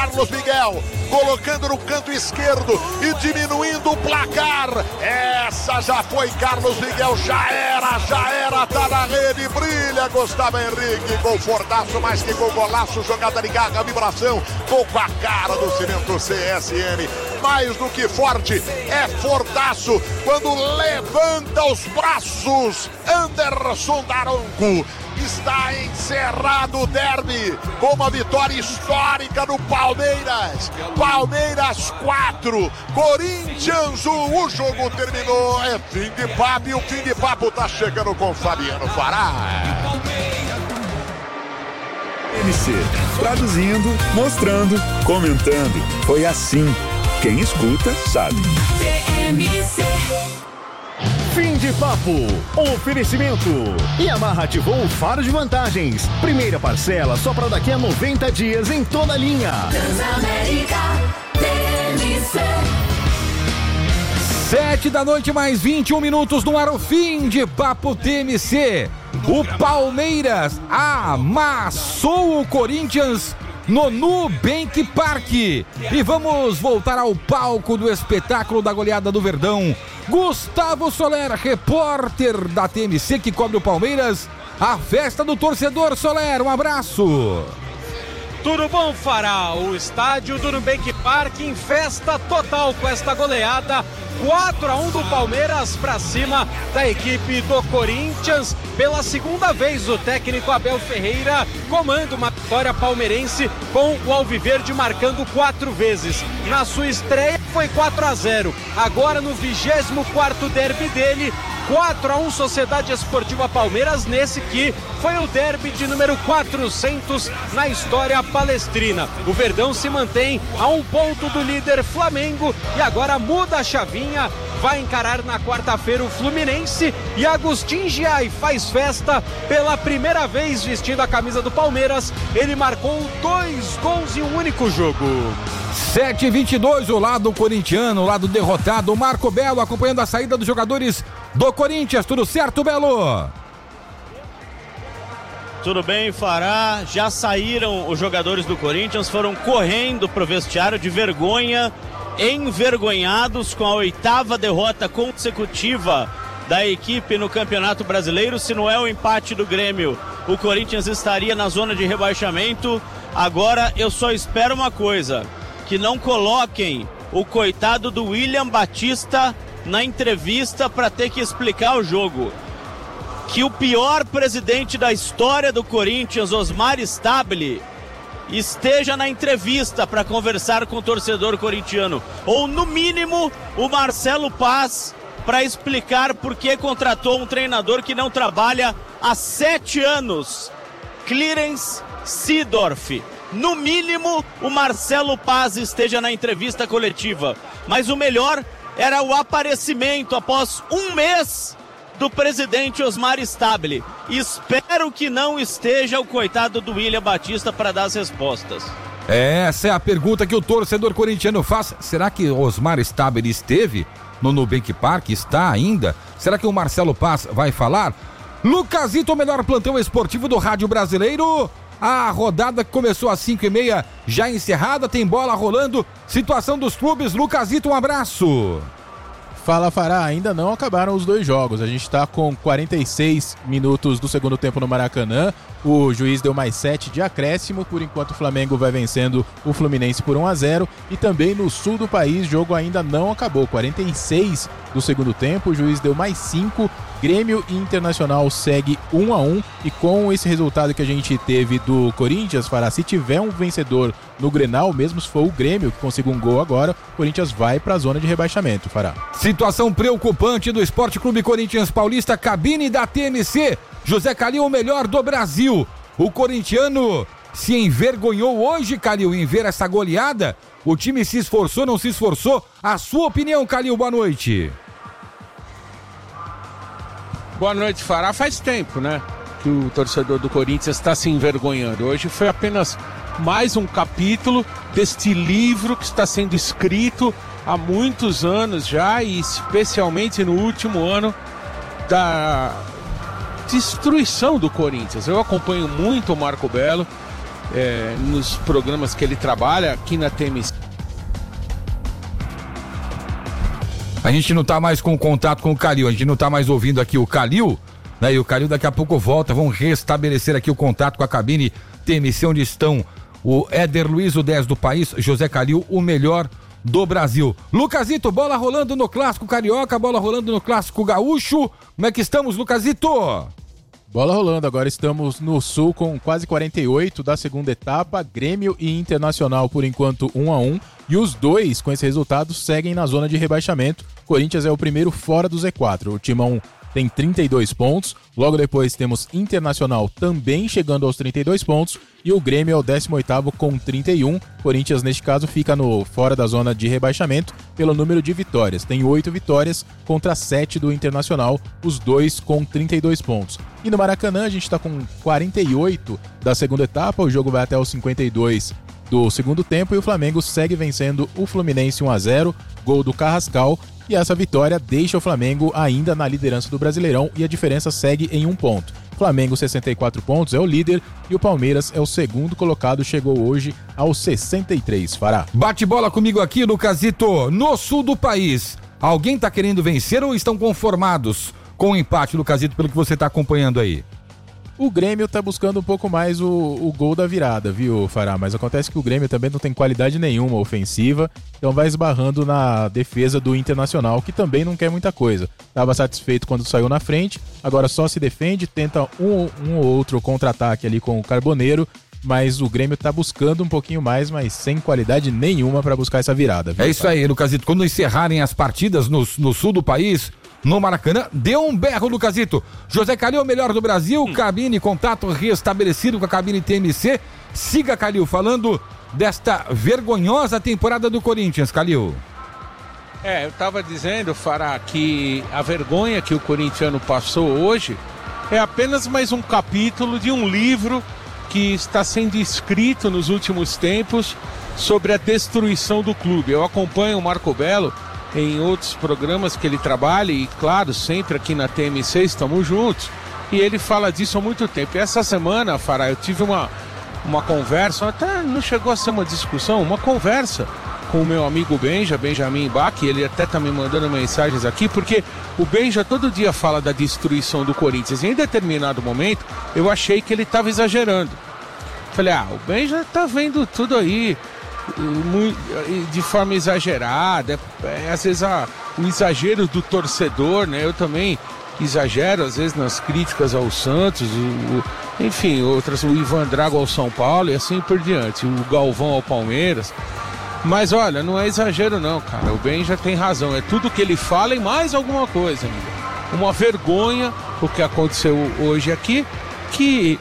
Carlos Miguel, colocando no canto esquerdo e diminuindo o placar. Essa já foi, Carlos Miguel, já era, tá na rede, brilha Gustavo Henrique, confortaço, mais que gol, golaço, jogada de garra, vibração, gol com a cara do Cimento CSN, mais do que forte, é fortaço, quando levanta os braços, Anderson Daronco. Está encerrado o derby com uma vitória histórica no Palmeiras. Palmeiras 4, Corinthians 1. O jogo terminou. É fim de papo e o fim de papo tá chegando com Fabiano Fará. MC, traduzindo, mostrando, comentando. Foi assim. Quem escuta sabe. TMC. Fim de papo. Oferecimento. Yamaha ativou o faro de vantagens. Primeira parcela só para daqui a 90 dias em toda a linha. Transamérica TMC. 7 mais 21 minutos no ar, o fim de papo TMC. O Palmeiras amassou o Corinthians no Nubank Park. E vamos voltar ao palco do espetáculo da goleada do Verdão. Gustavo Soler, repórter da TMC que cobre o Palmeiras. A festa do torcedor. Soler, um abraço. Tudo bom, Fará? O estádio do Nubank Park em festa total com esta goleada 4-1 do Palmeiras para cima da equipe do Corinthians. Pela segunda vez o técnico Abel Ferreira comanda uma vitória palmeirense com o Alviverde marcando 4 vezes. Na sua estreia foi 4-0. Agora no 24º derby dele, 4-1 Sociedade Esportiva Palmeiras, nesse que foi o derby de número 400 na história palestrina. O Verdão se mantém a 1 ponto do líder Flamengo e agora muda a chavinha, vai encarar na quarta-feira o Fluminense e Agustin Giai faz festa pela primeira vez vestindo a camisa do Palmeiras. Ele marcou 2 gols em um único jogo. 7:22, o lado corintiano, o lado derrotado, Marco Belo acompanhando a saída dos jogadores do Corinthians. Tudo certo, Belo? Tudo bem, Fará. Já saíram os jogadores do Corinthians, foram correndo pro vestiário de vergonha, envergonhados com a 8ª derrota consecutiva da equipe no Campeonato Brasileiro. Se não é o empate do Grêmio, o Corinthians estaria na zona de rebaixamento. Agora eu só espero uma coisa, que não coloquem o coitado do William Batista na entrevista para ter que explicar o jogo. Que o pior presidente da história do Corinthians, Osmar Stabile, esteja na entrevista para conversar com o torcedor corintiano. Ou, no mínimo, o Marcelo Paz, para explicar por que contratou um treinador que não trabalha há 7 anos. Clarence Seedorf. No mínimo, o Marcelo Paz esteja na entrevista coletiva. Mas o melhor era o aparecimento após 1 mês do presidente Osmar Stabile. Espero que não esteja o coitado do William Batista para dar as respostas. Essa é a pergunta que o torcedor corintiano faz. Será que Osmar Stabile esteve no Nubank Park? Está ainda? Será que o Marcelo Paz vai falar? Lucasito, o melhor plantão esportivo do rádio brasileiro. A rodada que começou às 5:30 já encerrada, tem bola rolando. Situação dos clubes. Lucasito, um abraço. Fala, Fará, ainda não acabaram os 2 jogos. A gente está com 46 minutos do segundo tempo no Maracanã. O juiz deu mais 7 de acréscimo. Por enquanto o Flamengo vai vencendo o Fluminense por 1-0. E também no sul do país, o jogo ainda não acabou. 46 do segundo tempo, o juiz deu mais 5. Grêmio e Internacional segue 1-1. E com esse resultado que a gente teve do Corinthians, Fará, se tiver um vencedor no Grenal, mesmo se for o Grêmio que consiga um gol agora, o Corinthians vai para a zona de rebaixamento, Fará. Situação preocupante do Esporte Clube Corinthians Paulista, cabine da TMC. José Calil, o melhor do Brasil. O corintiano se envergonhou hoje, Calil, em ver essa goleada. O time se esforçou, não se esforçou? A sua opinião, Calil, boa noite. Boa noite, Fará. Faz tempo, né, que o torcedor do Corinthians está se envergonhando. Hoje foi apenas mais um capítulo deste livro que está sendo escrito há muitos anos já, e especialmente no último ano da destruição do Corinthians. Eu acompanho muito o Marco Belo nos programas que ele trabalha aqui na TMC. A gente não tá mais com contato com o Calil, a gente não tá mais ouvindo aqui o Calil, né? E o Calil daqui a pouco volta, vamos restabelecer aqui o contato com a cabine TMC, onde estão o Éder Luiz, o 10 do país, José Calil, o melhor do Brasil. Lucasito, bola rolando no Clássico Carioca, bola rolando no Clássico Gaúcho. Como é que estamos, Lucasito? Bola rolando, agora estamos no Sul com quase 48 da segunda etapa, Grêmio e Internacional por enquanto 1-1, e os dois com esse resultado seguem na zona de rebaixamento. Corinthians é o primeiro fora do Z4, o Timão tem 32 pontos, logo depois temos Internacional também chegando aos 32 pontos e o Grêmio é o 18º com 31, Corinthians neste caso fica fora da zona de rebaixamento pelo número de vitórias, tem 8 vitórias contra 7 do Internacional, os dois com 32 pontos. E no Maracanã a gente está com 48 da segunda etapa, o jogo vai até os 52 do segundo tempo e o Flamengo segue vencendo o Fluminense 1-0, gol do Carrascal, e essa vitória deixa o Flamengo ainda na liderança do Brasileirão e a diferença segue em 1 ponto. Flamengo 64 pontos, é o líder, e o Palmeiras é o segundo colocado, chegou hoje aos 63, Fará. Bate bola comigo aqui, Lucasito, no sul do país. Alguém tá querendo vencer ou estão conformados com o empate, Lucasito, pelo que você tá acompanhando aí? O Grêmio tá buscando um pouco mais o gol da virada, viu, Fará? Mas acontece que o Grêmio também não tem qualidade nenhuma ofensiva, então vai esbarrando na defesa do Internacional, que também não quer muita coisa. Tava satisfeito quando saiu na frente, agora só se defende, tenta um ou outro contra-ataque ali com o Carboneiro, mas o Grêmio tá buscando um pouquinho mais, mas sem qualidade nenhuma para buscar essa virada. Viu, é isso aí, Lucasito. Quando encerrarem as partidas no sul do país, no Maracanã, deu um berro, Lucasito. José Calil, o melhor do Brasil, cabine, contato restabelecido com a cabine TMC. Siga, Calil, falando desta vergonhosa temporada do Corinthians, Calil. Eu tava dizendo, Fará, que a vergonha que o corintiano passou hoje é apenas mais um capítulo de um livro que está sendo escrito nos últimos tempos sobre a destruição do clube. Eu acompanho o Marco Belo em outros programas que ele trabalha e, claro, sempre aqui na TMC estamos juntos, e ele fala disso há muito tempo. E essa semana, Fará, eu tive uma conversa, até não chegou a ser uma discussão, uma conversa com o meu amigo Benjamin Bach, ele até tá me mandando mensagens aqui, porque o Benja todo dia fala da destruição do Corinthians, e em determinado momento eu achei que ele estava exagerando. Falei, o Benja tá vendo tudo aí de forma exagerada, às vezes o exagero do torcedor, né? Eu também exagero às vezes nas críticas ao Santos, enfim, outras, o Ivan Drago ao São Paulo e assim por diante, o Galvão ao Palmeiras. Mas olha, não é exagero não, cara, o Ben já tem razão, é tudo que ele fala e mais alguma coisa, amigo. Uma vergonha o que aconteceu hoje aqui, que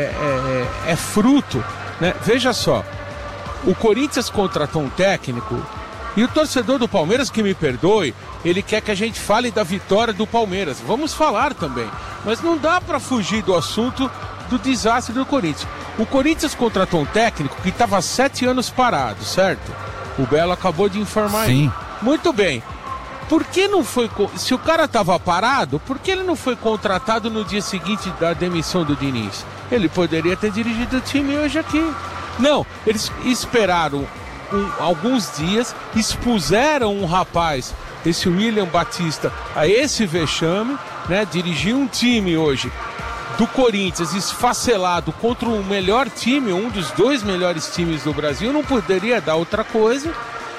é fruto, né? Veja só, o Corinthians contratou um técnico e o torcedor do Palmeiras, que me perdoe, ele quer que a gente fale da vitória do Palmeiras. Vamos falar também, mas não dá para fugir do assunto do desastre do Corinthians. O Corinthians contratou um técnico que estava 7 anos parado, certo? O Belo acabou de informar. Sim. Aí. Muito bem. Por que não foi... Se o cara estava parado, por que ele não foi contratado no dia seguinte da demissão do Diniz? Ele poderia ter dirigido o time hoje aqui. Não, eles esperaram alguns dias, expuseram um rapaz, esse William Batista, a esse vexame, né? Dirigir um time hoje do Corinthians esfacelado contra o melhor time, um dos 2 melhores times do Brasil, não poderia dar outra coisa.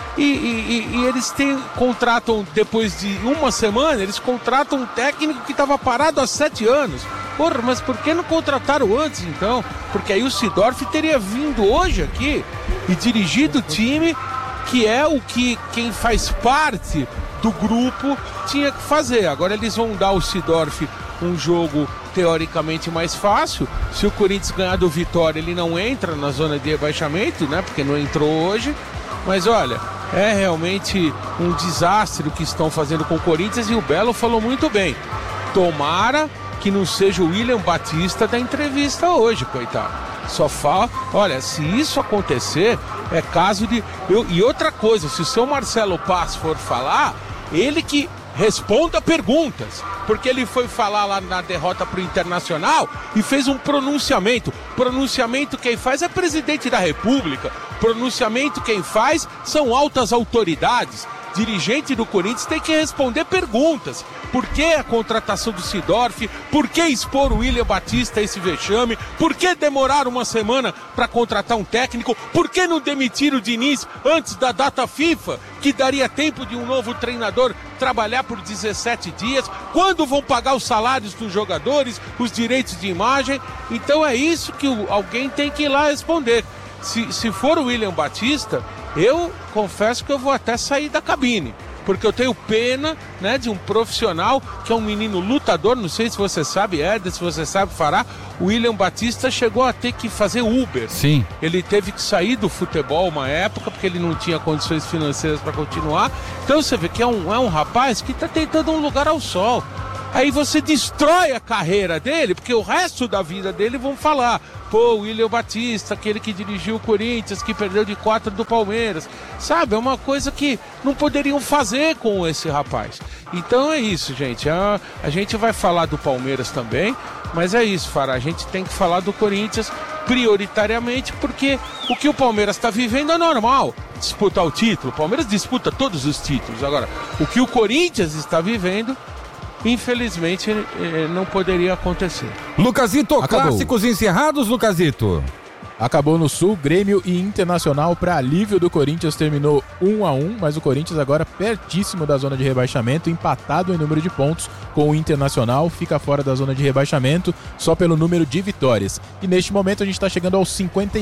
E eles contratam, depois de uma semana, eles contratam um técnico que estava parado há 7 anos. Porra, mas por que não contrataram antes, então? Porque aí o Sidorf teria vindo hoje aqui e dirigido o time, que é o que quem faz parte do grupo tinha que fazer. Agora eles vão dar ao Sidorf um jogo teoricamente mais fácil. Se o Corinthians ganhar do Vitória, ele não entra na zona de rebaixamento, né? Porque não entrou hoje. Mas olha, é realmente um desastre o que estão fazendo com o Corinthians, e o Belo falou muito bem. Tomara que não seja o William Batista da entrevista hoje, coitado. Só fala, olha, se isso acontecer, é caso de... E outra coisa, se o seu Marcelo Paz for falar, ele que responda perguntas. porque ele foi falar lá na derrota pro Internacional e fez um pronunciamento. Pronunciamento quem faz é presidente da República. Pronunciamento quem faz são altas autoridades. Dirigente do Corinthians tem que responder perguntas. Por que a contratação do Seedorf? Por que expor o William Batista a esse vexame? Por que demorar uma semana para contratar um técnico? Por que não demitir o Diniz antes da data FIFA, que daria tempo de um novo treinador trabalhar por 17 dias? Quando vão pagar os salários dos jogadores, os direitos de imagem? Então é isso que alguém tem que ir lá responder. Se for o William Batista, eu confesso que eu vou até sair da cabine, porque eu tenho pena, né, de um profissional que é um menino lutador. Não sei se você sabe, Éder, se você sabe, Fará, o William Batista chegou a ter que fazer Uber. Sim. Ele teve que sair do futebol uma época, porque ele não tinha condições financeiras para continuar. Então você vê que é um rapaz que está tentando um lugar ao sol. Aí você destrói a carreira dele, porque o resto da vida dele vão falar: pô, o William Batista, aquele que dirigiu o Corinthians, que perdeu de 4 do Palmeiras. Sabe, é uma coisa que não poderiam fazer com esse rapaz. Então é isso, gente. A gente vai falar do Palmeiras também, mas é isso, Fará. A gente tem que falar do Corinthians prioritariamente, porque o que o Palmeiras está vivendo é normal. Disputar o título, o Palmeiras disputa todos os títulos. Agora, o que o Corinthians está vivendo, infelizmente, não poderia acontecer. Lucazito, Acabou. clássicos encerrados, Lucazito? Acabou no Sul, Grêmio e Internacional, para alívio do Corinthians, terminou 1-1, mas o Corinthians agora pertíssimo da zona de rebaixamento, empatado em número de pontos com o Internacional, fica fora da zona de rebaixamento só pelo número de vitórias. E neste momento a gente está chegando aos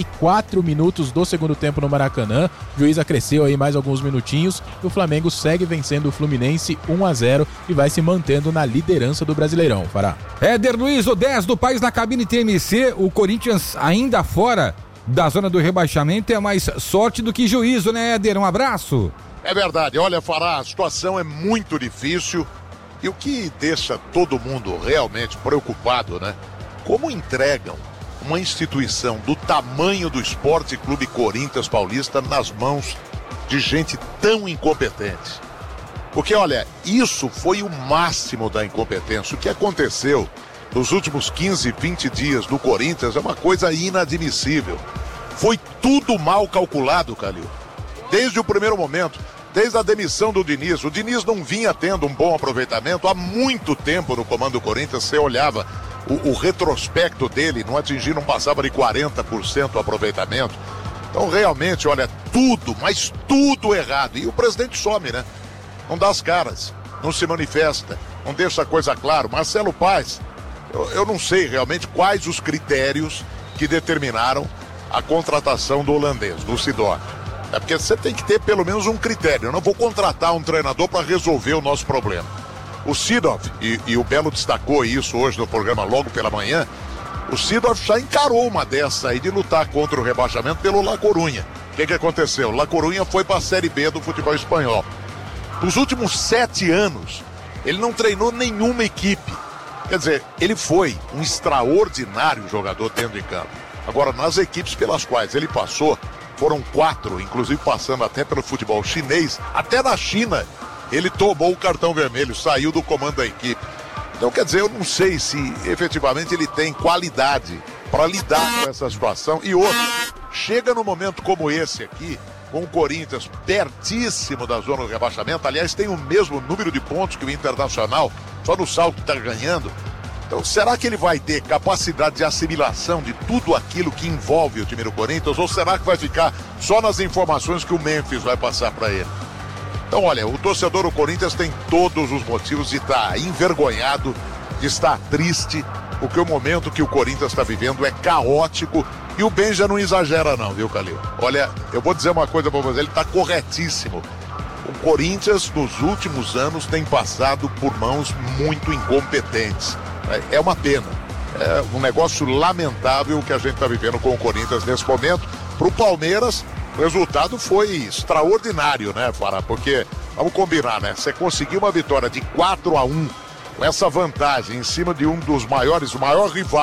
54 minutos do segundo tempo no Maracanã, o juiz acresceu aí mais alguns minutinhos, e o Flamengo segue vencendo o Fluminense 1-0 e vai se mantendo na liderança do Brasileirão. Fará. Éder Luiz, o 10 do país na cabine TMC, o Corinthians ainda fora da zona do rebaixamento é mais sorte do que juízo, né, Éder? Um abraço. É verdade, olha, Fará, a situação é muito difícil e o que deixa todo mundo realmente preocupado, né? Como entregam uma instituição do tamanho do Esporte Clube Corinthians Paulista nas mãos de gente tão incompetente? Porque, olha, isso foi o máximo da incompetência. O que aconteceu nos últimos 15, 20 dias do Corinthians é uma coisa inadmissível. Foi tudo mal calculado, Calil. Desde o primeiro momento, desde a demissão do Diniz. O Diniz não vinha tendo um bom aproveitamento há muito tempo no comando do Corinthians. Você olhava o retrospecto dele, não passava de 40% o aproveitamento. Então, realmente, olha, tudo, mas tudo errado. E o presidente some, né? Não dá as caras, não se manifesta, não deixa a coisa clara. Marcelo Paes, eu não sei realmente quais os critérios que determinaram a contratação do holandês, do Seedorf. É porque você tem que ter pelo menos um critério. Eu não vou contratar um treinador para resolver o nosso problema. O Seedorf, e o Belo destacou isso hoje no programa logo pela manhã, o Seedorf já encarou uma dessa aí de lutar contra o rebaixamento pelo La Coruña. O que aconteceu? La Coruña foi para a Série B do futebol espanhol. Nos últimos 7 anos, ele não treinou nenhuma equipe. Quer dizer, ele foi um extraordinário jogador dentro de campo. Agora, nas equipes pelas quais ele passou, foram 4, inclusive passando até pelo futebol chinês, até na China, ele tomou o cartão vermelho, saiu do comando da equipe. Então, quer dizer, eu não sei se efetivamente ele tem qualidade para lidar com essa situação. E outra, chega num momento como esse aqui, com o Corinthians pertíssimo da zona do rebaixamento, aliás, tem o mesmo número de pontos que o Internacional, só no salto está ganhando. Então, será que ele vai ter capacidade de assimilação de tudo aquilo que envolve o time do Corinthians, ou será que vai ficar só nas informações que o Memphis vai passar para ele? Então, olha, o torcedor do Corinthians tem todos os motivos de estar envergonhado, de estar triste, porque o momento que o Corinthians está vivendo é caótico. E o Ben já não exagera não, viu, Calil? Olha, eu vou dizer uma coisa pra você, ele tá corretíssimo. O Corinthians, nos últimos anos, tem passado por mãos muito incompetentes. É uma pena. É um negócio lamentável que a gente tá vivendo com o Corinthians nesse momento. Pro Palmeiras, o resultado foi extraordinário, né, Fará? Porque, vamos combinar, né? Você conseguiu uma vitória de 4-1, com essa vantagem em cima de um dos maiores, o maior rival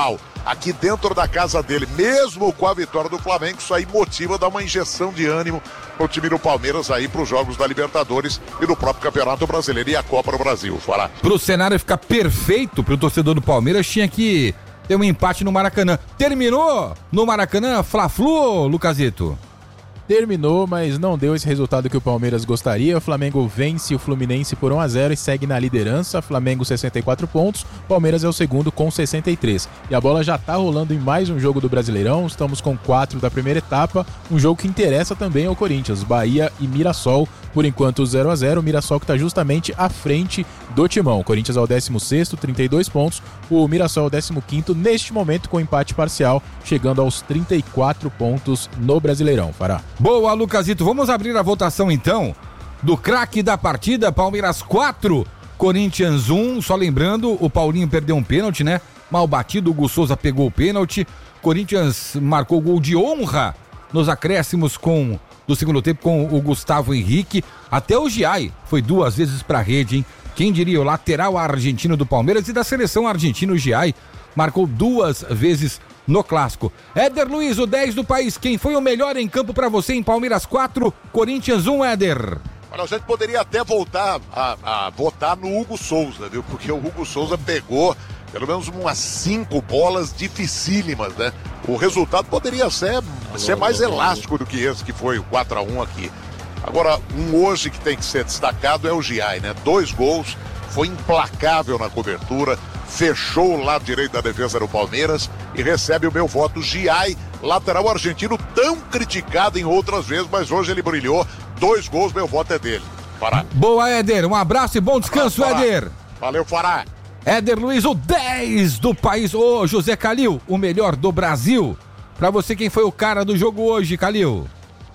aqui dentro da casa dele, mesmo com a vitória do Flamengo. Isso aí motiva, dá uma injeção de ânimo pro time do Palmeiras aí pros jogos da Libertadores e do próprio Campeonato Brasileiro e a Copa do Brasil. Fará. Pro cenário ficar perfeito pro torcedor do Palmeiras, tinha que ter um empate no Maracanã. Terminou no Maracanã, Fla-Flu, Lucazito? Terminou, mas não deu esse resultado que o Palmeiras gostaria. O Flamengo vence o Fluminense por 1-0 e segue na liderança. Flamengo 64 pontos, Palmeiras é o segundo com 63. E a bola já tá rolando em mais um jogo do Brasileirão. Estamos com 4 da primeira etapa, um jogo que interessa também ao Corinthians, Bahia e Mirassol. Por enquanto 0-0, o Mirassol que está justamente à frente do Timão. O Corinthians é o 16º, 32 pontos. O Mirassol é o 15º, neste momento com empate parcial, chegando aos 34 pontos no Brasileirão. Fará. Boa, Lucazito. Vamos abrir a votação então do craque da partida. Palmeiras 4, Corinthians 1. Só lembrando, o Paulinho perdeu um pênalti, né? Mal batido, o Hugo Souza pegou o pênalti. Corinthians marcou gol de honra nos acréscimos do segundo tempo com o Gustavo Henrique. Até o Giai foi 2 vezes pra rede, hein? Quem diria, o lateral argentino do Palmeiras e da seleção argentina, o Giai, marcou 2 vezes no clássico. Éder Luiz, o 10 do país, quem foi o melhor em campo pra você em Palmeiras 4, Corinthians 1, Éder? Olha, a gente poderia até voltar a votar no Hugo Souza, viu? Porque o Hugo Souza pegou pelo menos umas 5 bolas dificílimas, né? O resultado poderia ser mais elástico do que esse, que foi o 4-1 aqui. Agora, hoje que tem que ser destacado é o Giai, né? 2 gols, foi implacável na cobertura, fechou o lado direito da defesa do Palmeiras e recebe o meu voto. Giai, lateral argentino, tão criticado em outras vezes, mas hoje ele brilhou. 2 gols, meu voto é dele. Fará. Boa, Éder, um abraço e bom descanso, Fará. Éder. Valeu, Fará. Éder Luiz, o 10 do país. Ô, José Calil, o melhor do Brasil. Pra você, quem foi o cara do jogo hoje, Calil?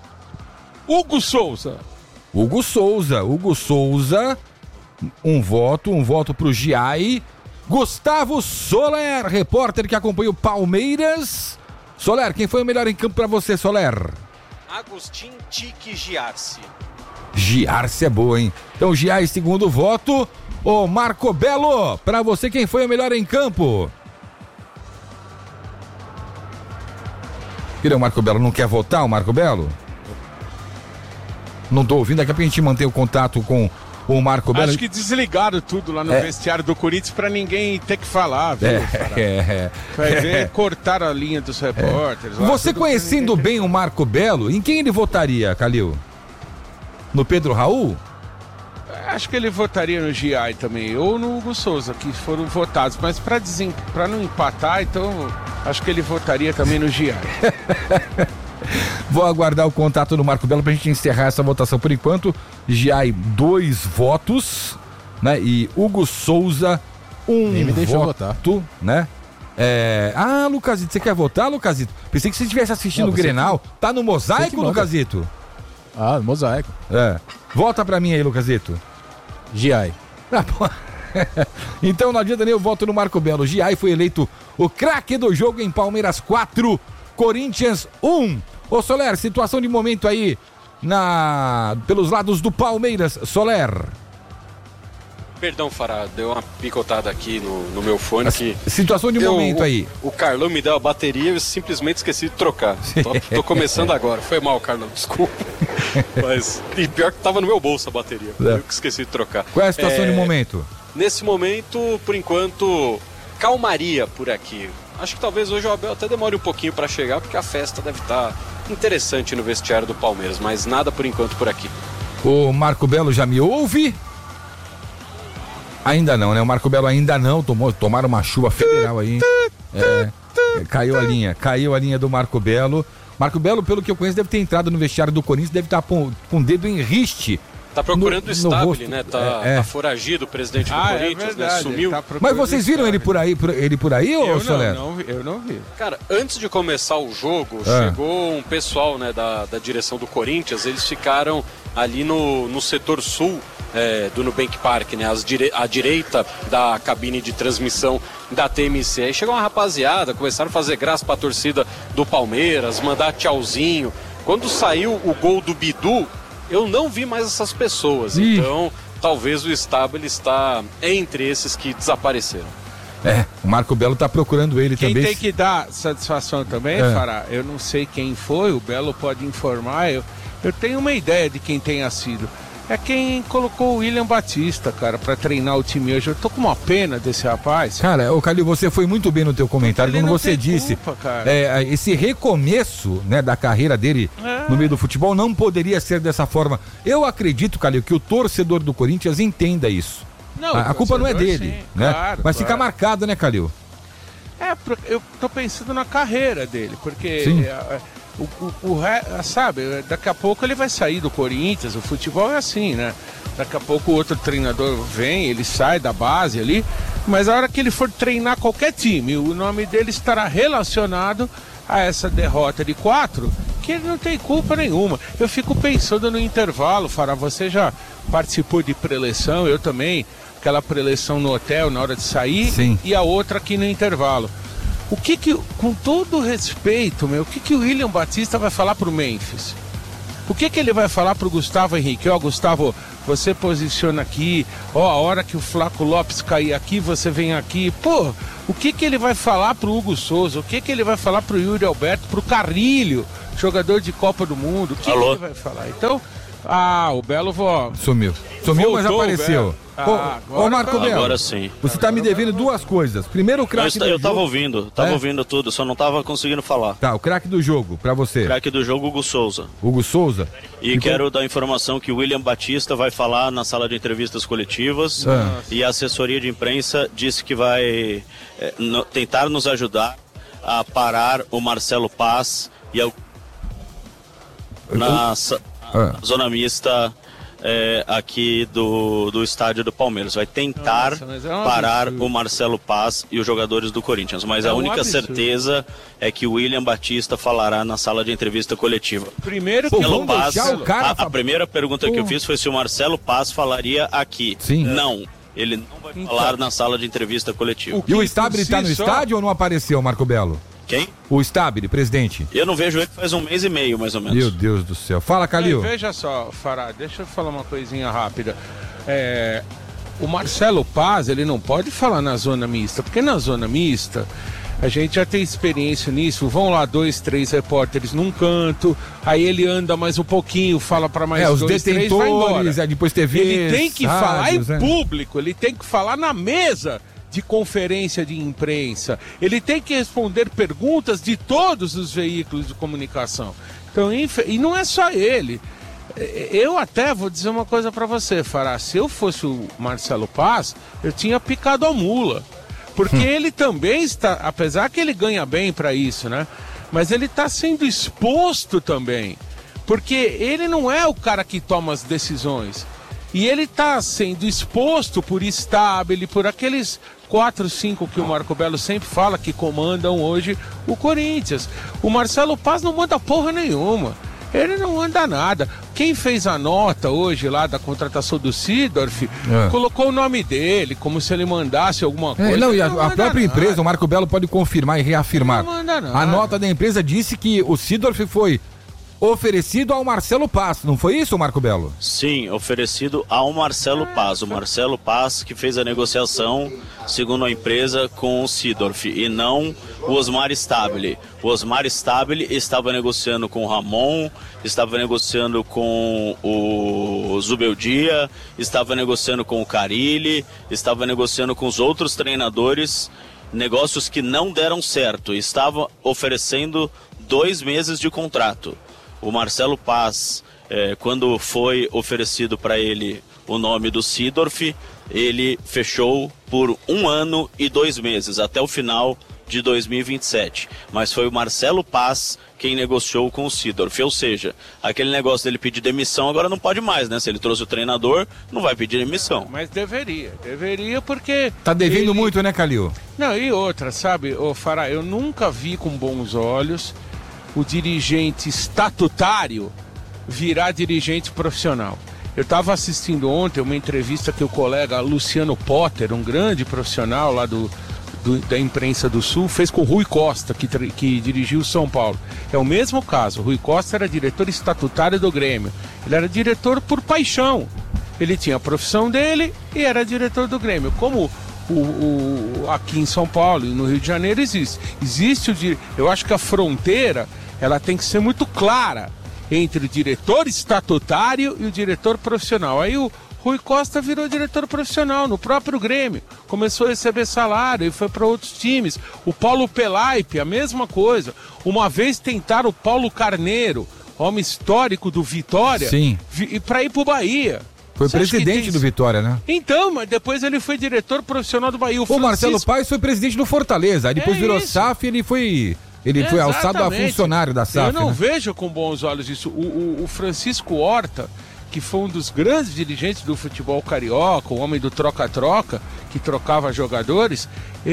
Hugo Souza. Hugo Souza, um voto pro Giai. Gustavo Soler, repórter que acompanha o Palmeiras. Soler, quem foi o melhor em campo pra você, Soler? Agostinho Tique Giarci. Giarci é boa, hein? Então, Giai, segundo voto. Ô, Marco Belo, pra você, quem foi o melhor em campo? O Marco Belo não quer votar, o Marco Belo? Não tô ouvindo, daqui a pouco a gente mantém o contato com o Marco Belo. Acho que desligaram tudo lá no vestiário do Corinthians pra ninguém ter que falar, viu? Vai ver, cortaram a linha dos repórteres. Lá, você conhecendo bem o Marco Belo, em quem ele votaria, Calil? No Pedro Raul? Acho que ele votaria no Giai também, ou no Hugo Souza, que foram votados. Mas pra não empatar, então acho que ele votaria também no Giai. Vou aguardar o contato do Marco Belo pra gente encerrar essa votação. Por enquanto, Giai 2 votos, né? E Hugo Souza 1 me deixou voto, votar. né? Lucazito, você quer votar, Lucazito? Pensei que você estivesse assistindo o Grenal. Tá no mosaico, Lucazito? Ah, mosaico. Volta pra mim aí, Lucazito. Giai. Então não adianta nem eu voto no Marco Belo. Giai foi eleito o craque do jogo em Palmeiras 4, Corinthians 1. Ô Soler, situação de momento aí pelos lados do Palmeiras, Soler. Perdão, Fará, deu uma picotada aqui no meu fone. Situação de momento aí. O Carlão me deu a bateria e eu simplesmente esqueci de trocar. Tô começando agora. Foi mal, Carlão, desculpa. Mas e pior que tava no meu bolso a bateria. Eu que esqueci de trocar. Qual é a situação de momento? Nesse momento, por enquanto, calmaria por aqui. Acho que talvez hoje o Abel até demore um pouquinho para chegar, porque a festa deve estar interessante no vestiário do Palmeiras, mas nada por enquanto por aqui. O Marco Belo já me ouve? Ainda não, né? O Marco Belo ainda não, tomaram uma chuva federal aí. Caiu a linha do Marco Belo. Marco Belo, pelo que eu conheço, deve ter entrado no vestiário do Corinthians, deve estar com o dedo em riste. Tá procurando o Stabile, né? Tá foragido o presidente do Corinthians, né? Sumiu. Mas vocês viram ele por aí, ô Soler? Eu não vi. Cara, antes de começar o jogo, chegou um pessoal, né, da direção do Corinthians, eles ficaram ali no setor sul do Nubank Park, né? À direita da cabine de transmissão da TMC. Aí chegou uma rapaziada, começaram a fazer graça pra torcida do Palmeiras, mandar tchauzinho. Quando saiu o gol do Bidu, eu não vi mais essas pessoas. Então, talvez o Stabile está entre esses que desapareceram. O Marco Belo tá procurando ele também. Quem tem que dar satisfação também, Fará, eu não sei quem foi, o Belo pode informar, eu tenho uma ideia de quem tenha sido. É quem colocou o William Batista, cara, pra treinar o time hoje. Eu tô com uma pena desse rapaz. Cara, Calil, você foi muito bem no teu comentário quando você disse esse recomeço, né, da carreira dele no meio do futebol não poderia ser dessa forma. Eu acredito, Calil, que o torcedor do Corinthians entenda isso. Não, a culpa não é dele, sim, né? Claro, mas fica marcado, né, Calil? Eu tô pensando na carreira dele, porque... sabe, daqui a pouco ele vai sair do Corinthians, o futebol é assim, né? Daqui a pouco o outro treinador vem, ele sai da base ali, mas a hora que ele for treinar qualquer time, o nome dele estará relacionado a essa derrota de 4, que ele não tem culpa nenhuma. Eu fico pensando no intervalo, Fará, você já participou de preleção, eu também, aquela preleção no hotel na hora de sair, e a outra aqui no intervalo. O que com todo respeito, o que o William Batista vai falar pro Memphis? O que ele vai falar pro Gustavo Henrique? Gustavo, você posiciona aqui, a hora que o Flaco Lopes cair aqui, você vem aqui. Pô, o que ele vai falar pro Hugo Souza? O que ele vai falar pro Yuri Alberto, pro Carrilho, jogador de Copa do Mundo? O que ele vai falar? Então, o Belo sumiu, voltou, mas apareceu. Marco Belo, agora sim. Você tá me devendo duas coisas. Primeiro, o craque do jogo. Eu tava ouvindo tudo, só não tava conseguindo falar. Tá, o craque do jogo, pra você. Craque do jogo, Hugo Souza. Hugo Souza? E quero dar informação que o William Batista vai falar na sala de entrevistas coletivas e a assessoria de imprensa disse que vai tentar nos ajudar a parar o Marcelo Paz e na zona mista aqui do estádio do Palmeiras. Vai tentar parar o Marcelo Paz e os jogadores do Corinthians, mas a única certeza é que o William Batista falará na sala de entrevista coletiva. Primeiro Paz, a primeira pergunta que eu fiz foi se o Marcelo Paz falaria aqui. Não, ele não vai falar na sala de entrevista coletiva. E o Stabile tá no estádio ou não apareceu, Marco Belo? Quem? O Stabile, presidente. Eu não vejo ele faz 1 mês e meio, mais ou menos. Meu Deus do céu. Fala, Calil. Veja só, Fará, deixa eu falar uma coisinha rápida. O Marcelo Paz, ele não pode falar na zona mista, porque na zona mista a gente já tem experiência nisso. Vão lá 2, 3 repórteres num canto, aí ele anda mais um pouquinho, fala para mais 2, 3, vai embora. Depois TV, ele tem que falar em público, ele tem que falar na mesa de conferência de imprensa, ele tem que responder perguntas de todos os veículos de comunicação. Então, e não é só ele. Eu até vou dizer uma coisa para você, Fará, se eu fosse o Marcelo Paz, eu tinha picado a mula, porque ele também está, apesar que ele ganha bem para isso, né? Mas ele está sendo exposto também, porque ele não é o cara que toma as decisões. E ele está sendo exposto por Stabile, por aqueles 4, 5 que o Marco Belo sempre fala que comandam hoje o Corinthians. O Marcelo Paz não manda porra nenhuma. Ele não manda nada. Quem fez a nota hoje lá da contratação do Seedorf colocou o nome dele, como se ele mandasse alguma coisa. E a própria empresa, o Marco Belo pode confirmar e reafirmar. Não manda nada. A nota da empresa disse que o Seedorf foi oferecido ao Marcelo Paz, não foi isso, Marco Belo? Sim, oferecido ao Marcelo Paz. O Marcelo Paz que fez a negociação, segundo a empresa, com o Seedorf e não o Osmar Stabile. O Osmar Stabile estava negociando com o Ramon, estava negociando com o Zubeldia, estava negociando com o Carille, estava negociando com os outros treinadores, negócios que não deram certo. Estava oferecendo 2 meses de contrato. O Marcelo Paz, quando foi oferecido para ele o nome do Seedorf, ele fechou por 1 ano e 2 meses, até o final de 2027. Mas foi o Marcelo Paz quem negociou com o Seedorf. Ou seja, aquele negócio dele pedir demissão agora não pode mais, né? Se ele trouxe o treinador, não vai pedir demissão. Mas deveria porque... Tá devendo muito, né, Calil? Não, e outra, sabe, Fará, eu nunca vi com bons olhos o dirigente estatutário virar dirigente profissional. Eu estava assistindo ontem uma entrevista que o colega Luciano Potter, um grande profissional lá da imprensa do Sul, fez com o Rui Costa, que dirigiu o São Paulo. É o mesmo caso. O Rui Costa era diretor estatutário do Grêmio. Ele era diretor por paixão. Ele tinha a profissão dele e era diretor do Grêmio. Como aqui em São Paulo e no Rio de Janeiro existe eu acho que a fronteira ela tem que ser muito clara entre o diretor estatutário e o diretor profissional. Aí o Rui Costa virou diretor profissional no próprio Grêmio, começou a receber salário e foi para outros times. O Paulo Pelaipe, a mesma coisa. Uma vez tentaram o Paulo Carneiro, homem histórico do Vitória, para ir para o Bahia. Foi presidente do Vitória, né? Então, mas depois ele foi diretor profissional do Bahia. O Marcelo Paes foi presidente do Fortaleza, aí depois virou SAF e ele foi alçado a funcionário da SAF. Eu não vejo com bons olhos isso. O Francisco Horta, que foi um dos grandes dirigentes do futebol carioca, o homem do troca-troca, que trocava jogadores,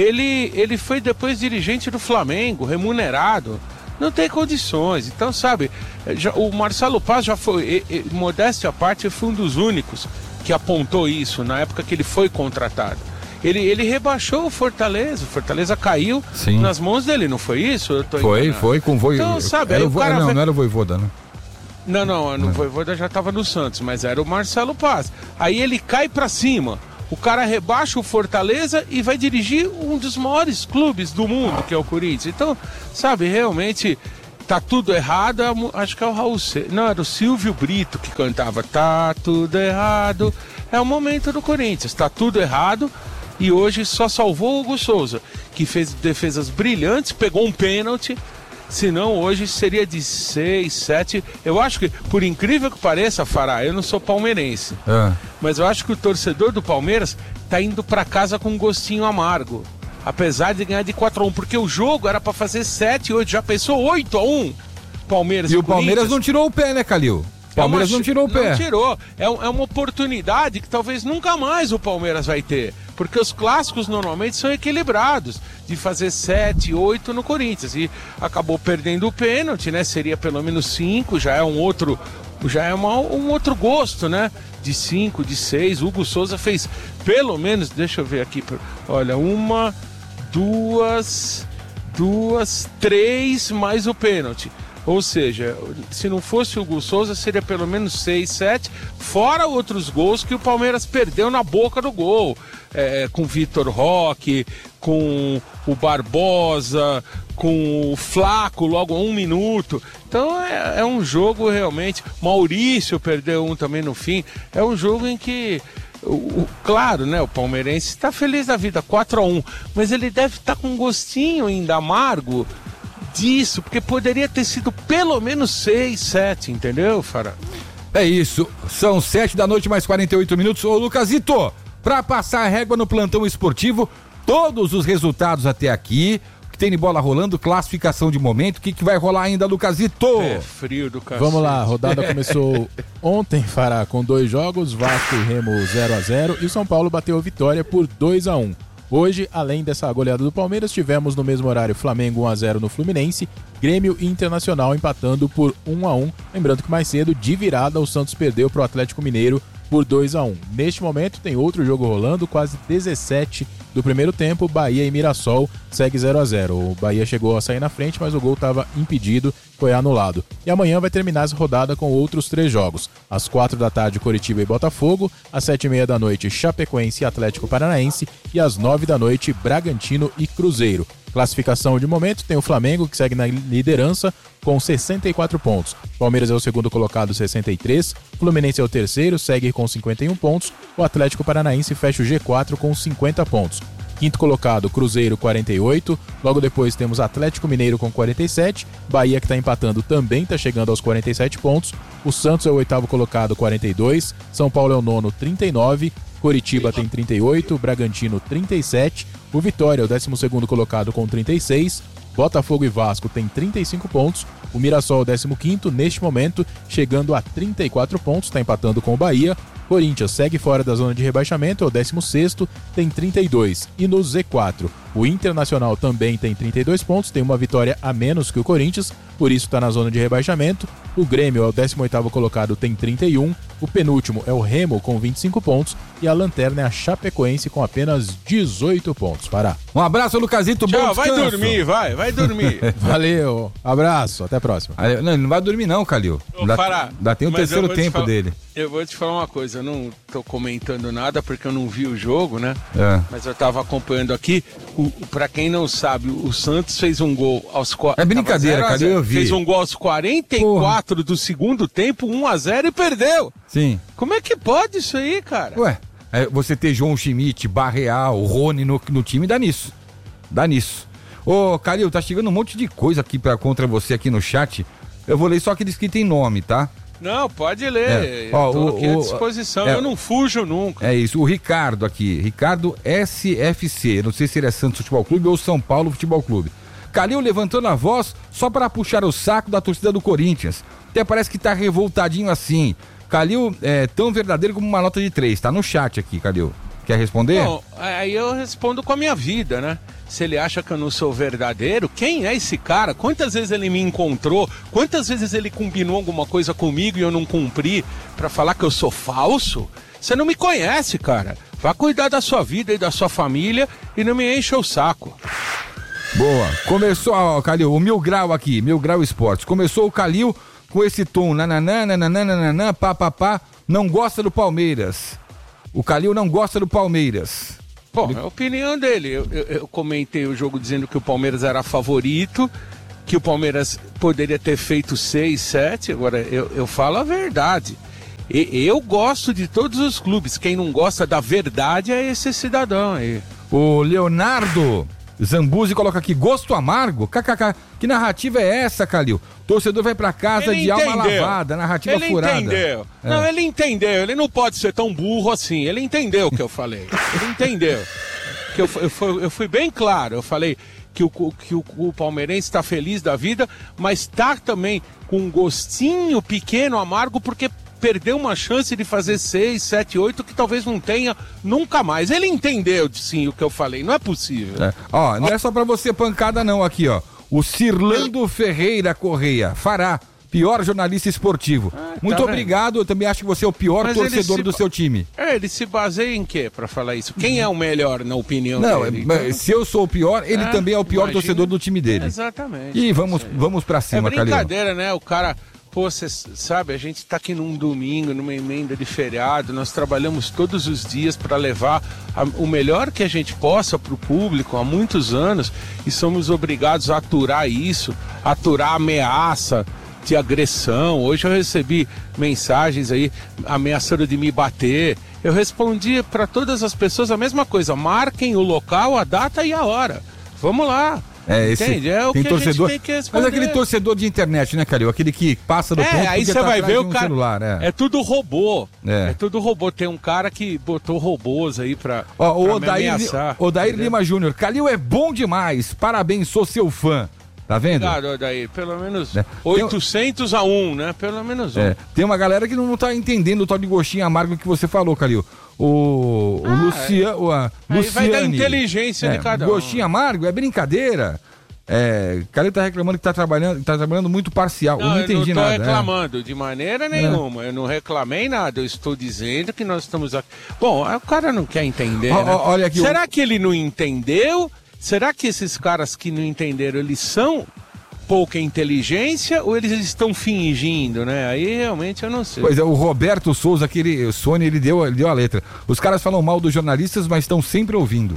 ele foi depois dirigente do Flamengo, remunerado. Não tem condições. Então, sabe, o Marcelo Paes já foi, modéstia à parte, foi um dos únicos que apontou isso na época que ele foi contratado. Ele rebaixou o Fortaleza caiu nas mãos dele, não foi isso? Foi com o Voivoda. Então, sabe, não era o Voivoda, né? Não, o Voivoda já estava no Santos, mas era o Marcelo Paes. Aí ele cai pra cima, o cara rebaixa o Fortaleza e vai dirigir um dos maiores clubes do mundo, que é o Corinthians. Então, sabe, realmente tá tudo errado. Acho que é o Raul não, era o Silvio Brito que cantava Tá tudo errado. É o momento do Corinthians, tá tudo errado. E hoje só salvou o Hugo Souza, que fez defesas brilhantes, pegou um pênalti. Senão hoje seria de 6, 7. Eu acho que, por incrível que pareça, Fará, eu não sou palmeirense. Mas eu acho que o torcedor do Palmeiras tá indo pra casa com um gostinho amargo. Apesar de ganhar de 4-1. Porque o jogo era pra fazer 7, 8. Já pensou 8-1? Palmeiras e o Palmeiras não tirou o pé, né, Calil? Palmeiras não tirou o pé. Não tirou. É uma oportunidade que talvez nunca mais o Palmeiras vai ter. Porque os clássicos normalmente são equilibrados. De fazer 7, 8 no Corinthians. E acabou perdendo o pênalti, né? Seria pelo menos 5, já é um outro gosto, né? De 5, de 6. Hugo Souza fez pelo menos, deixa eu ver aqui. Olha, 1, 2, 3 mais o pênalti. Ou seja, se não fosse o Hugo Souza, seria pelo menos 6, 7, fora outros gols que o Palmeiras perdeu na boca do gol. Com o Vitor Roque, com o Barbosa, com o Flaco, logo a 1 minuto. Então é um jogo realmente... Maurício perdeu um também no fim. É um jogo em que... Claro, né, o palmeirense está feliz da vida, 4-1, mas ele deve estar com um gostinho ainda amargo disso, porque poderia ter sido pelo menos 6, 7, entendeu, Fará? É isso, são 7 da noite mais 48 minutos. Ô Lucasito, pra passar a régua no plantão esportivo, todos os resultados até aqui, que tem de bola rolando, classificação de momento, o que vai rolar ainda, Lucasito? É frio do cacete. Vamos lá, a rodada começou ontem, Fará, com 2 jogos, Vasco e Remo 0-0 e o São Paulo bateu a Vitória por 2-1. Hoje, além dessa goleada do Palmeiras, tivemos no mesmo horário Flamengo 1-0 no Fluminense, Grêmio e Internacional empatando por 1-1. Lembrando que mais cedo, de virada, o Santos perdeu para o Atlético Mineiro por 2-1. Neste momento, tem outro jogo rolando, quase 17 do primeiro tempo, Bahia e Mirassol segue 0-0. O Bahia chegou a sair na frente, mas o gol estava impedido, foi anulado. E amanhã vai terminar essa rodada com outros 3 jogos. Às 4 da tarde, Coritiba e Botafogo. Às 7h30 da noite, Chapecoense e Atlético Paranaense. E às 9 da noite, Bragantino e Cruzeiro. Classificação de momento, tem o Flamengo, que segue na liderança com 64 pontos. Palmeiras é o segundo colocado, 63. Fluminense é o terceiro, segue com 51 pontos. O Atlético Paranaense fecha o G4 com 50 pontos. Quinto colocado, Cruzeiro, 48. Logo depois temos Atlético Mineiro com 47. Bahia, que está empatando, também está chegando aos 47 pontos. O Santos é o oitavo colocado, 42. São Paulo é o nono, 39. Coritiba tem 38. Bragantino, 37. O Vitória é o 12º colocado com 36. Botafogo e Vasco tem 35 pontos. O Mirassol é o 15º, neste momento, chegando a 34 pontos, está empatando com o Bahia. Corinthians segue fora da zona de rebaixamento, é o 16º, tem 32. E no Z4, o Internacional também tem 32 pontos, tem uma vitória a menos que o Corinthians, por isso está na zona de rebaixamento. O Grêmio é o 18º colocado, tem 31. O penúltimo é o Remo com 25 pontos e a lanterna é a Chapecoense com apenas 18 pontos. Pará. Um abraço, Lucasito. Tchau, vai dormir, vai dormir. Valeu, abraço, até a próxima. Não, ele não vai dormir não, Calil. Ainda tem o terceiro tempo dele. Eu vou te falar uma coisa, eu não tô comentando nada porque eu não vi o jogo, né? Mas eu tava acompanhando aqui. Pra quem não sabe, o Santos fez um gol aos... É brincadeira, Calil, eu vi. Fez um gol aos 44 do segundo tempo, 1-0 e perdeu. Sim. Como é que pode isso aí, cara? Ué, você ter João Schmidt, Barreal, Rony no time, dá nisso. Ô, Calil, tá chegando um monte de coisa aqui contra você aqui no chat. Eu vou ler só aqueles que tem nome, tá? Não, pode ler. Eu tô aqui à disposição, eu não fujo nunca. É isso, o Ricardo aqui, Ricardo SFC, não sei se ele é Santos Futebol Clube ou São Paulo Futebol Clube. Calil levantando a voz só para puxar o saco da torcida do Corinthians. Até parece que tá revoltadinho assim. Calil é tão verdadeiro como uma nota de 3, tá no chat aqui, Calil. Quer responder? Bom, aí eu respondo com a minha vida, né? Se ele acha que eu não sou verdadeiro, quem é esse cara? Quantas vezes ele me encontrou? Quantas vezes ele combinou alguma coisa comigo e eu não cumpri pra falar que eu sou falso? Você não me conhece, cara. Vá cuidar da sua vida e da sua família e não me encha o saco. Boa. Começou, ó, Calil, o Mil Grau aqui, Mil Grau Esportes. Começou o Calil com esse tom, nananã, pá, não gosta do Palmeiras. O Calil não gosta do Palmeiras. Bom, é a opinião dele. Eu comentei o jogo dizendo que o Palmeiras era favorito, que o Palmeiras poderia ter feito 6, 7. Agora, eu falo a verdade. Eu gosto de todos os clubes. Quem não gosta da verdade é esse cidadão aí. O Leonardo Zambuzi coloca aqui, gosto amargo? KKK. Que narrativa é essa, Calil? Torcedor vai pra casa de alma lavada, narrativa furada. Ele entendeu. Não, ele entendeu. Ele não pode ser tão burro assim. Ele entendeu o que eu falei. Ele entendeu. Que eu fui bem claro. Eu falei que o palmeirense está feliz da vida, mas está também com um gostinho pequeno, amargo, porque perdeu uma chance de fazer 6, 7, 8 que talvez não tenha nunca mais. Ele entendeu, sim, o que eu falei. Não é possível. Ó, não é só pra você pancada não aqui, ó. O Cirlando Ferreira Correia, Fará, pior jornalista esportivo. Muito obrigado, eu também acho que você é o pior torcedor do seu time. Ele se baseia em quê pra falar isso? Quem é o melhor na opinião dele? Não, se eu sou o pior, ele também é o pior torcedor do time dele. Exatamente. E vamos pra cima, Calil. É brincadeira, né? O cara... Pô, você sabe, a gente tá aqui num domingo, numa emenda de feriado, nós trabalhamos todos os dias para levar o melhor que a gente possa para o público há muitos anos e somos obrigados a aturar isso, aturar ameaça de agressão. Hoje eu recebi mensagens aí ameaçando de me bater. Eu respondi para todas as pessoas a mesma coisa, marquem o local, a data e a hora. Vamos lá. Entende? É o que torcedor, a gente tem que responder. mas aquele torcedor de internet, né, Calil? Aquele que passa do ponto aí você vai ver o cara. Celular, É tudo robô. É tudo robô. Tem um cara que botou robôs aí pra me ameaçar. Odair Lima Júnior. Calil é bom demais. Parabéns, sou seu fã. Tá vendo? Obrigado, Odair. Pelo menos 800 a 1, né? Pelo menos 1. Tem uma galera que não tá entendendo o tal de gostinho amargo que você falou, Calil. O Luciano. Aí vai da inteligência de cada um. Gostinho amargo é brincadeira. Calil tá reclamando que tá trabalhando muito parcial. Eu não entendi nada. Eu não tô reclamando de maneira nenhuma. Eu não reclamei nada. Eu estou dizendo que nós estamos aqui. Bom, o cara não quer entender, né? Olha aqui, será que ele não entendeu? Será que esses caras que não entenderam, eles são pouca inteligência ou eles estão fingindo, né? Aí realmente eu não sei. Pois é, o Roberto Souza, o Sony, ele deu a letra. Os caras falam mal dos jornalistas, mas estão sempre ouvindo.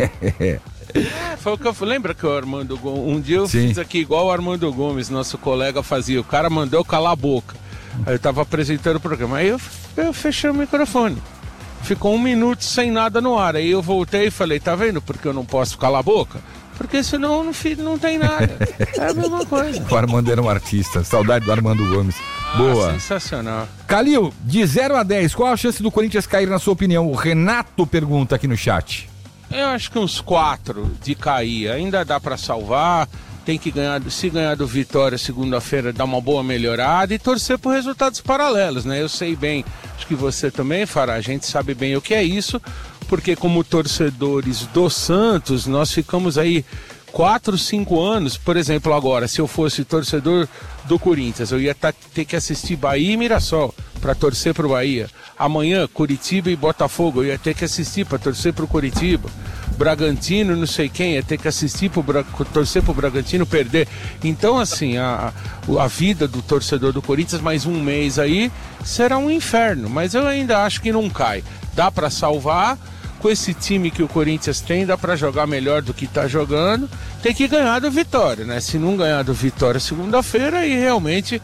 Foi o que eu lembra que o Armando Gomes, um dia eu fiz aqui igual o Armando Gomes, nosso colega fazia, o cara mandou calar a boca. Aí eu tava apresentando o programa, aí eu fechei o microfone. Ficou 1 minuto sem nada no ar. Aí eu voltei e falei, tá vendo porque eu não posso calar a boca? Porque senão não tem nada. É a mesma coisa. O Armando era um artista. Saudade do Armando Gomes. Boa. Sensacional. Calil, de 0 a 10, qual a chance do Corinthians cair na sua opinião? O Renato pergunta aqui no chat. Eu acho que uns 4 de cair. Ainda dá pra salvar. Tem que ganhar, se ganhar do Vitória segunda-feira, dar uma boa melhorada e torcer por resultados paralelos, né? Eu sei bem, acho que você também, Fará, a gente sabe bem o que é isso, porque como torcedores do Santos, nós ficamos aí 4, 5 anos, por exemplo, agora, se eu fosse torcedor do Corinthians, eu ia ter que assistir Bahia e Mirassol para torcer pro Bahia. Amanhã, Curitiba e Botafogo, eu ia ter que assistir para torcer pro Curitiba. Bragantino, não sei quem, ia ter que assistir torcer pro Bragantino perder. Então, assim, a vida do torcedor do Corinthians, mais um mês aí, será um inferno. Mas eu ainda acho que não cai. Dá para salvar. Com esse time que o Corinthians tem, dá para jogar melhor do que está jogando. Tem que ganhar do Vitória, né? Se não ganhar do Vitória segunda-feira, aí realmente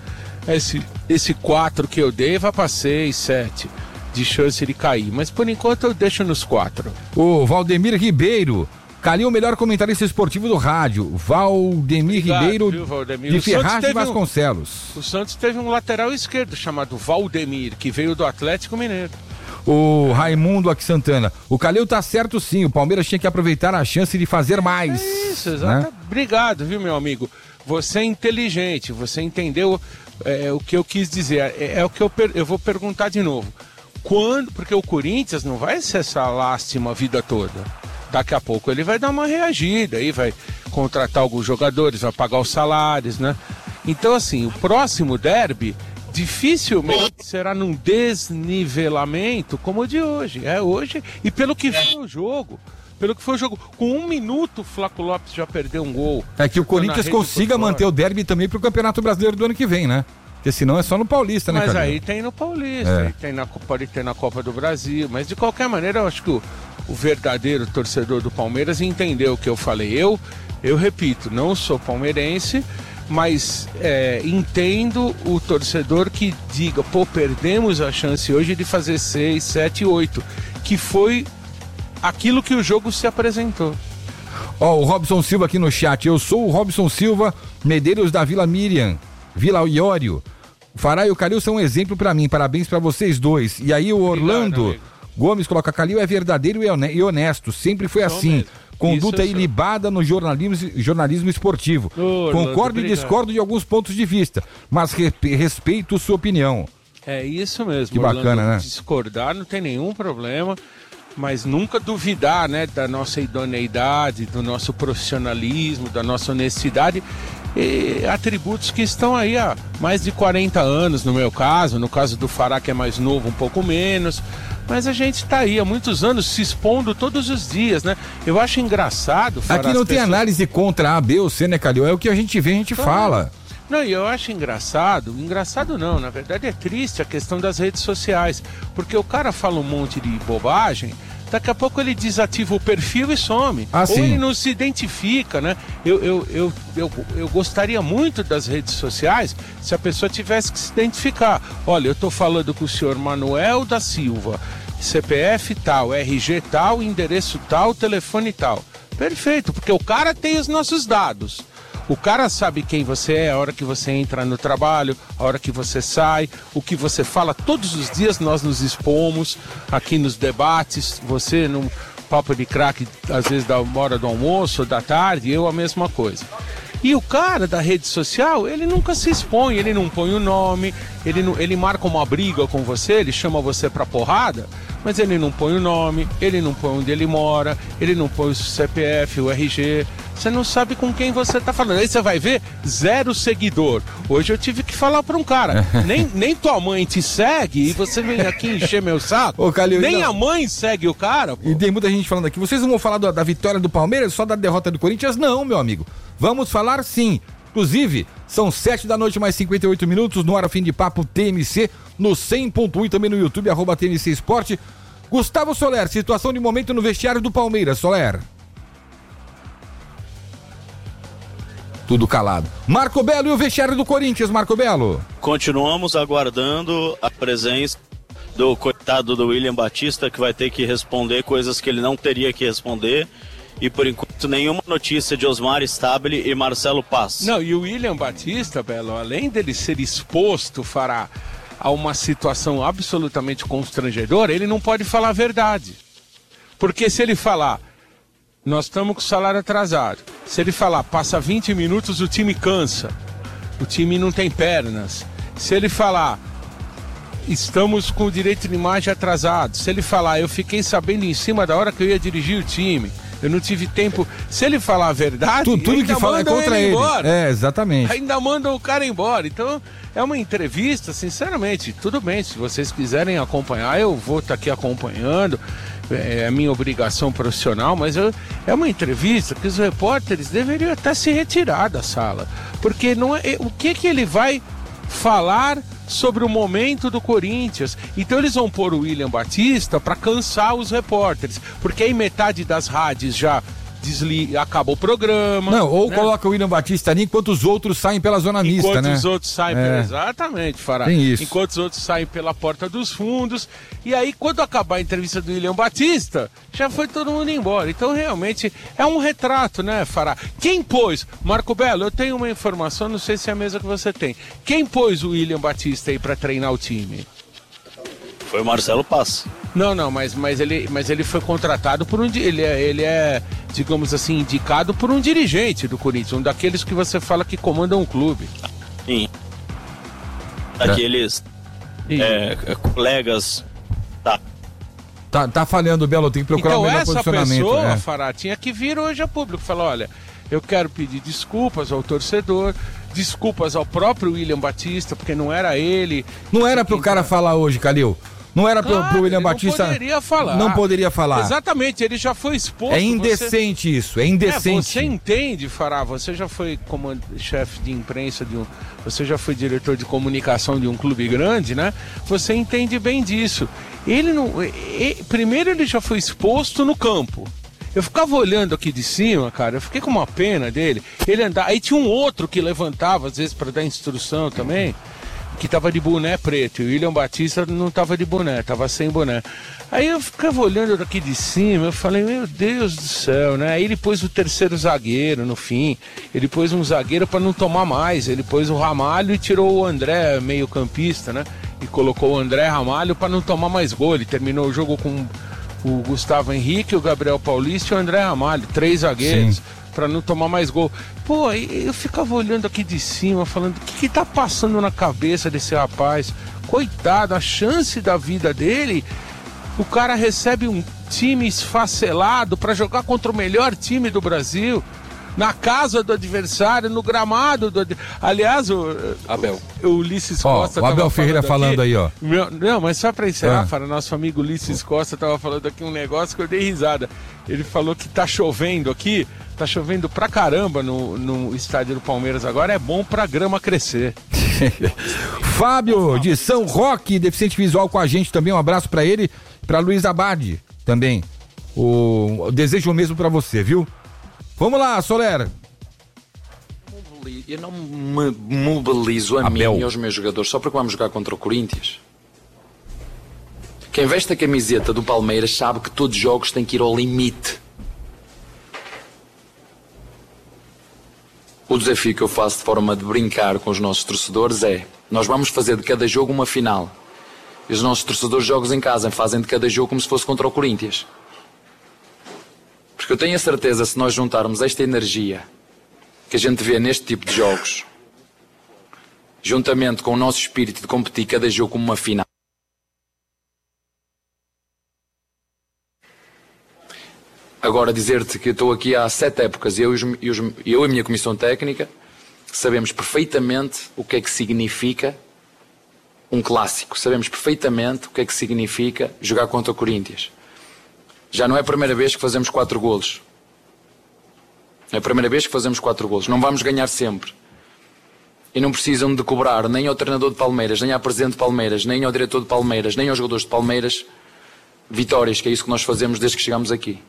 esse 4 que eu dei vai para 6, 7 de chance de cair. Mas por enquanto eu deixo nos 4. O Valdemir Ribeiro, Calil, o melhor comentarista esportivo do rádio. Valdemir Ribeiro, viu, Valdemir? de Ferraz de Vasconcelos. O Santos teve um lateral esquerdo chamado Valdemir, que veio do Atlético Mineiro. O Raimundo aqui Santana, o Calil tá certo sim, o Palmeiras tinha que aproveitar a chance de fazer mais. É isso, exato. Né? Obrigado, viu, meu amigo? Você é inteligente, você entendeu o que eu quis dizer. É o que eu vou perguntar de novo. Quando? Porque o Corinthians não vai ser essa lástima a vida toda. Daqui a pouco ele vai dar uma reagida, aí vai contratar alguns jogadores, vai pagar os salários, né? Então, assim, o próximo derby dificilmente será num desnivelamento como o de hoje. É hoje, e pelo que foi o jogo. Com 1 minuto, o Flaco Lopes já perdeu um gol. É que o Corinthians consiga manter o derby também pro Campeonato Brasileiro do ano que vem, né? Porque senão é só no Paulista, né, Mas Calil? aí tem no Paulista, aí pode ter na Copa do Brasil. Mas de qualquer maneira, eu acho que o verdadeiro torcedor do Palmeiras entendeu o que eu falei. Eu repito, não sou palmeirense, mas entendo o torcedor que diga, perdemos a chance hoje de fazer 6, 7, 8, que foi aquilo que o jogo se apresentou. O Robson Silva aqui no chat, eu sou o Robson Silva, Medeiros da Vila Iório. O Fará e o Calil são um exemplo pra mim, parabéns pra vocês dois. E aí o Orlando Gomes coloca, Calil é verdadeiro e honesto, sempre foi assim. Mesmo. Conduta ilibada no jornalismo esportivo. Concordo e discordo de alguns pontos de vista, mas respeito sua opinião. É isso mesmo. Que bacana, Orlando, né? Discordar não tem nenhum problema, mas nunca duvidar, né, da nossa idoneidade, do nosso profissionalismo, da nossa honestidade, atributos que estão aí há mais de 40 anos, no meu caso, no caso do Fará, que é mais novo, um pouco menos. Mas a gente está aí há muitos anos se expondo todos os dias, né? Eu acho engraçado... Aqui não tem análise contra A, B ou C, né, Calil? É o que a gente vê, a gente fala. Não, e eu acho engraçado não, na verdade é triste a questão das redes sociais, porque o cara fala um monte de bobagem, daqui a pouco ele desativa o perfil e some. Ou ele não se identifica, né? Eu gostaria muito das redes sociais se a pessoa tivesse que se identificar. Olha, eu estou falando com o senhor Manuel da Silva, CPF tal, RG tal, endereço tal, telefone tal. Perfeito, porque o cara tem os nossos dados. O cara sabe quem você é, a hora que você entra no trabalho, a hora que você sai, o que você fala. Todos os dias nós nos expomos aqui nos debates, você no papo de craque, às vezes da hora do almoço, da tarde, eu a mesma coisa. E o cara da rede social, ele nunca se expõe, ele não põe o nome, ele marca uma briga com você, ele chama você pra porrada, mas ele não põe o nome, ele não põe onde ele mora, ele não põe o CPF, o RG. Você não sabe com quem você tá falando. Aí você vai ver, 0 seguidor. Hoje eu tive que falar pra um cara, nem tua mãe te segue e você vem aqui encher meu saco. Ô, Calil, nem a mãe segue o cara. Pô. E tem muita gente falando aqui, vocês não vão falar da vitória do Palmeiras, só da derrota do Corinthians? Não, meu amigo. Vamos falar sim. Inclusive, são 7 da noite mais 58 minutos no Ar Fim de Papo TMC, no 100.1 e também no YouTube, @TMC Esporte. Gustavo Soler, situação de momento no vestiário do Palmeiras, Soler. Tudo calado. Marco Belo e o vestiário do Corinthians, Marco Belo. Continuamos aguardando a presença do coitado do William Batista, que vai ter que responder coisas que ele não teria que responder. E por enquanto nenhuma notícia de Osmar Stabile e Marcelo Paz. Não, e o William Batista, Belo, além dele ser exposto, Fará, a uma situação absolutamente constrangedora, ele não pode falar a verdade. Porque se ele falar, nós estamos com o salário atrasado, se ele falar, passa 20 minutos, o time cansa, o time não tem pernas. Se ele falar, estamos com o direito de imagem atrasado, se ele falar, eu fiquei sabendo em cima da hora que eu ia dirigir o time, Eu não tive tempo. Se ele falar a verdade, tudo que fala é contra ele. Embora. É, exatamente. Ainda mandam o cara embora. Então, é uma entrevista, sinceramente, tudo bem, se vocês quiserem acompanhar, eu vou estar aqui acompanhando. É a minha obrigação profissional, mas é uma entrevista que os repórteres deveriam até se retirar da sala. Porque não é, o que ele vai falar sobre o momento do Corinthians? Então eles vão pôr o William Batista para cansar os repórteres, porque aí metade das rádios já acaba o programa. Não, ou coloca o William Batista ali enquanto os outros saem pela zona mista, né? Enquanto os outros saem exatamente, Fará. Tem isso. Enquanto os outros saem pela porta dos fundos. E aí, quando acabar a entrevista do William Batista, já foi todo mundo embora. Então, realmente, é um retrato, né, Fará? Quem pôs? Marco Belo, eu tenho uma informação, não sei se é a mesma que você tem. Quem pôs o William Batista aí pra treinar o time? Foi o Marcelo Pass. Não, mas ele foi contratado por ele é, digamos assim, indicado por um dirigente do Corinthians, um daqueles que você fala que comandam o clube. Sim. Aqueles colegas. Tá falhando, Belo, tem que procurar então, o melhor posicionamento. Então essa pessoa, Fará, tinha que vir hoje a público, falar, olha, eu quero pedir desculpas ao torcedor, desculpas ao próprio William Batista, porque não era ele. Não era pro cara falar hoje, Calil. Não era pro William Batista. Não poderia falar. Não poderia falar. Exatamente, ele já foi exposto. É indecente isso, é indecente. Você entende, Fará, você já foi chefe de imprensa você já foi diretor de comunicação de um clube grande, né? Você entende bem disso. Primeiro ele já foi exposto no campo. Eu ficava olhando aqui de cima, cara, eu fiquei com uma pena dele. Ele andava, aí tinha um outro que levantava às vezes para dar instrução também, que tava de boné preto, e o William Batista não tava de boné, tava sem boné. Aí eu ficava olhando daqui de cima, eu falei, meu Deus do céu, né? Aí ele pôs o terceiro zagueiro no fim, ele pôs um zagueiro para não tomar mais, ele pôs o Ramalho e tirou o André, meio campista, né? E colocou o André Ramalho para não tomar mais gol. Ele terminou o jogo com o Gustavo Henrique, o Gabriel Paulista e o André Ramalho, 3 zagueiros, para não tomar mais gol. Pô, eu ficava olhando aqui de cima, falando, o que tá passando na cabeça desse rapaz? Coitado, a chance da vida dele, o cara recebe um time esfacelado para jogar contra o melhor time do Brasil, na casa do adversário, no gramado do aliás, o Ulisses Costa, o Abel Ferreira falando aí, ó. Não, mas só para encerrar, para nosso amigo Ulisses Costa tava falando aqui um negócio que eu dei risada. Ele falou que tá chovendo aqui, tá chovendo pra caramba no estádio do Palmeiras agora, é bom pra grama crescer. Fábio de São Roque, deficiente visual com a gente também, um abraço pra ele, pra Luiz Abade também. Desejo o mesmo pra você, viu? Vamos lá, Soler. Eu não me mobilizo a mim e aos meus jogadores só porque vamos jogar contra o Corinthians. Quem veste a camiseta do Palmeiras sabe que todos os jogos têm que ir ao limite. O desafio que eu faço de forma de brincar com os nossos torcedores é: nós vamos fazer de cada jogo uma final. E os nossos torcedores jogos em casa fazem de cada jogo como se fosse contra o Corinthians. Porque eu tenho a certeza, se nós juntarmos esta energia que a gente vê neste tipo de jogos, juntamente com o nosso espírito de competir cada jogo como uma final, agora dizer-te que eu estou aqui há 7 épocas, eu e a minha comissão técnica sabemos perfeitamente o que é que significa um clássico, sabemos perfeitamente o que é que significa jogar contra o Corinthians. Já não é a primeira vez que fazemos 4 golos. É a primeira vez que fazemos 4 golos. Não vamos ganhar sempre. E não precisam de cobrar nem ao treinador de Palmeiras, nem ao presidente de Palmeiras, nem ao diretor de Palmeiras, nem aos jogadores de Palmeiras vitórias, que é isso que nós fazemos desde que chegamos aqui.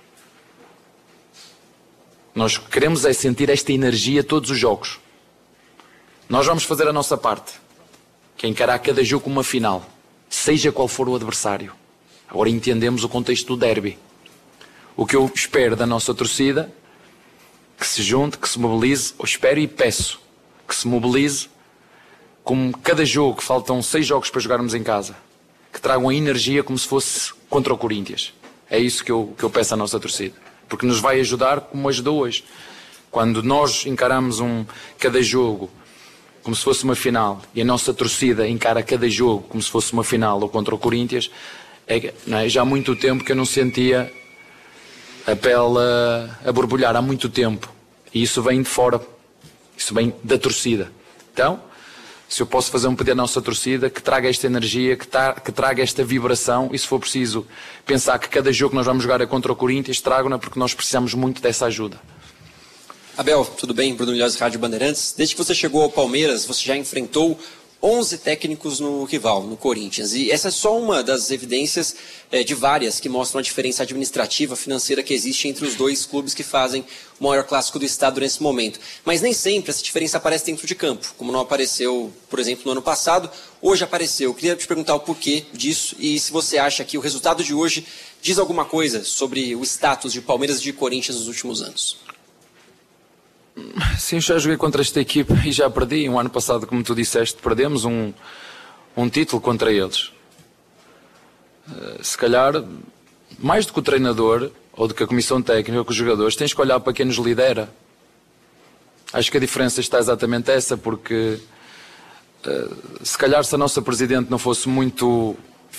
Nós queremos é sentir esta energia todos os jogos. Nós vamos fazer a nossa parte, que é encarar cada jogo como uma final, seja qual for o adversário. Agora entendemos o contexto do derby. O que eu espero da nossa torcida, que se junte, que se mobilize, eu espero e peço que se mobilize, como cada jogo, que faltam 6 jogos para jogarmos em casa, que tragam a energia como se fosse contra o Corinthians. É isso que eu peço à nossa torcida, porque nos vai ajudar como ajudou hoje. Quando nós encaramos cada jogo como se fosse uma final, e a nossa torcida encara cada jogo como se fosse uma final ou contra o Corinthians, já há muito tempo que eu não sentia a pele a borbulhar há muito tempo. E isso vem de fora. Isso vem da torcida. Então, se eu posso fazer um pedido à nossa torcida, que traga esta energia, que traga esta vibração, e se for preciso pensar que cada jogo que nós vamos jogar é contra o Corinthians, tragam-na, porque nós precisamos muito dessa ajuda. Abel, tudo bem? Bruno Milhões, Rádio Bandeirantes. Desde que você chegou ao Palmeiras, você já enfrentou 11 técnicos no rival, no Corinthians. E essa é só uma das evidências de várias que mostram a diferença administrativa, financeira que existe entre os dois clubes que fazem o maior clássico do estado nesse momento. Mas nem sempre essa diferença aparece dentro de campo, como não apareceu, por exemplo, no ano passado. Hoje apareceu. Eu queria te perguntar o porquê disso e se você acha que o resultado de hoje diz alguma coisa sobre o status de Palmeiras e de Corinthians nos últimos anos. Sim, eu já joguei contra esta equipe e já perdi. Um ano passado, como tu disseste, perdemos um título contra eles. Se calhar, mais do que o treinador ou do que a comissão técnica ou que os jogadores, tens que olhar para quem nos lidera. Acho que a diferença está exatamente essa, porque se calhar se a nossa presidente não fosse muito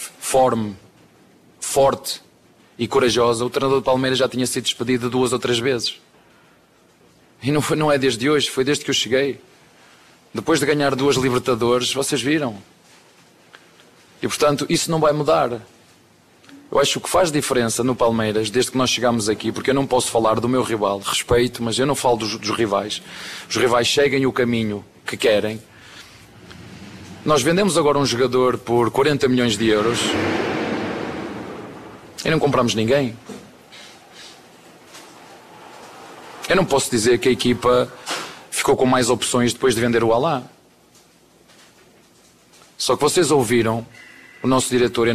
forte e corajosa, o treinador do Palmeiras já tinha sido despedido 2 ou 3 vezes. E não é desde hoje, foi desde que eu cheguei. Depois de ganhar 2 Libertadores, vocês viram. E portanto, isso não vai mudar. Eu acho que o que faz diferença no Palmeiras, desde que nós chegamos aqui, porque eu não posso falar do meu rival, respeito, mas eu não falo dos rivais. Os rivais seguem o caminho que querem. Nós vendemos agora um jogador por 40 milhões de euros e não compramos ninguém. Eu não posso dizer que a equipa ficou com mais opções depois de vender o Alá. Só que vocês ouviram o nosso diretor